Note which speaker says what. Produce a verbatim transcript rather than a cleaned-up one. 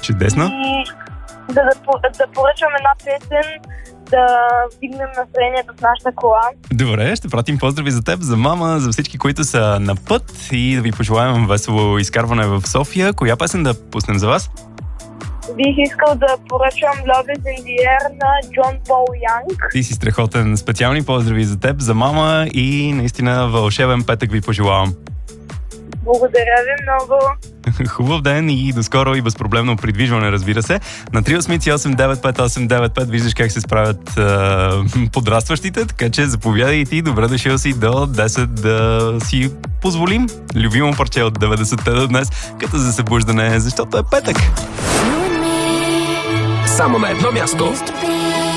Speaker 1: Чудесно.
Speaker 2: И да, да, да поръчам една песен, да вдигнем настроението в нашата кола.
Speaker 1: Добре, ще пратим поздрави за теб, за мама, за всички, които са на път и да ви пожелаем весело изкарване в София. Коя песен да пуснем за вас?
Speaker 2: Бих искал да поръчам Love is in the air на Джон Пол Янг.
Speaker 1: Ти си страхотен. Специални поздрави за теб, за мама и наистина вълшебен петък ви пожелавам.
Speaker 2: Благодаря ви много.
Speaker 1: Хубав ден и до скоро и безпроблемно придвижване, разбира се. На три осем осем девет пет осем девет пет виждаш как се справят е, подрастващите, така че заповядай и ти. Добре дошъл си до десет да си позволим любимо парче от деветдесетте до днес, като за събуждане, защото е петък.
Speaker 3: Само на едно място.